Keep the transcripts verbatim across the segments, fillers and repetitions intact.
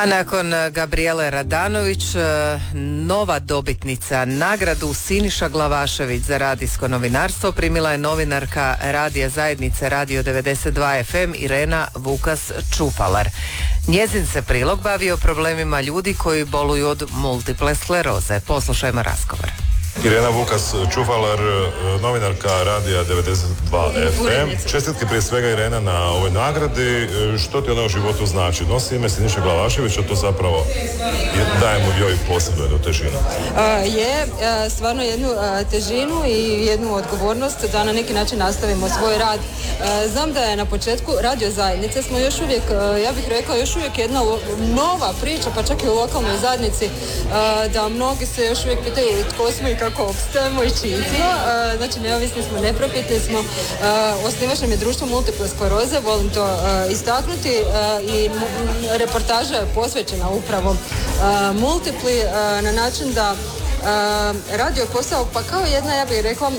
A nakon Gabrijele Radanović, nova dobitnica nagradu Siniša Glavašević za radijsko novinarstvo primila je novinarka radija zajednice Radio devedeset dva ef em Irena Vukas Čufalar. Njezin se prilog bavio problemima ljudi koji boluju od multiple skleroze. Poslušajmo razgovor. Irena Vukas Čufalar, novinarka radija devedeset dva ef em. Čestitke prije svega, Irena, na ovoj nagradi. Što ti ona u životu znači? Nosi ime Siniša Glavašević, a to zapravo daje mu joj posebnu jednu težinu. Uh, je, uh, stvarno jednu uh, težinu i jednu odgovornost da na neki način nastavimo svoj rad. Uh, znam da je na početku radio zajednice smo još uvijek, uh, ja bih rekla, još uvijek jedna lo- nova priča, pa čak i u lokalnoj zajednici, uh, da mnogi se još uvijek pitaju tko smo i kako opstajemo i čiji smo. Uh, znači, neovisni smo, neprofitni smo. Uh, osnivač nam je društvo multiple skleroze, volim to uh, istaknuti, uh, i m- reportaža je posvećena upravo uh, multipli uh, na način da Uh, radio posao pa kao jedna, ja bih rekla, uh,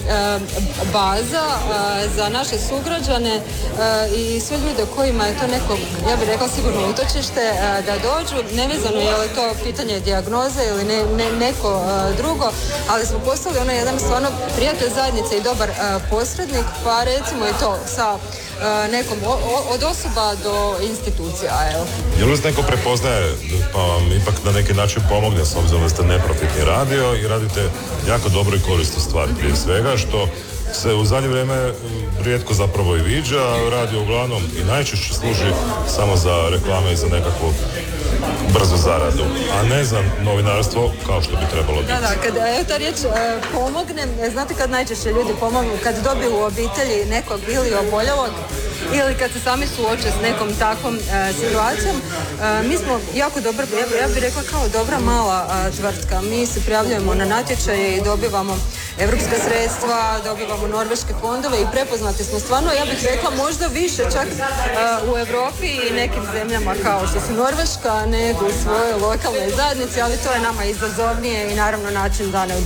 baza uh, za naše sugrađane uh, i sve ljude kojima je to neko, ja bih rekla, sigurno utočište, uh, da dođu, nevezano je li to pitanje dijagnoze ili ne, ne, neko uh, drugo, ali smo postali ono jedan stvarno prijatelj zajednice i dobar uh, posrednik, pa recimo i to sa uh, nekom o, o, od osoba do institucija. Evo. Je li vas neko prepoznaje pa vam ipak na neki način pomogne, s obzirom da ste neprofitni radio i radite jako dobro i korisnu stvar prije svega, što se u zadnje vrijeme rijetko zapravo i viđa. Radio uglavnom i najčešće služi samo za reklame i za nekakvu brzu zaradu, a ne za novinarstvo kao što bi trebalo biti. Da, da, kad evo ta riječ e, pomogne, znate kad najčešće ljudi pomognu, kad dobiju u obitelji nekog ili oboljelog ili kad se sami suoče s nekom takvom e, situacijom. E, mi smo jako dobro, ja, ja bih rekla kao dobra mala e, tvrtka. Mi se prijavljujemo na natječaje i dobivamo evropska sredstva, dobivamo norveške fondove i prepoznati smo stvarno, ja bih rekla, možda više čak uh, u Europi i nekim zemljama kao što su Norveška, nego u svojoj lokalnoj zajednici, ali to je nama izazovnije i naravno način da ne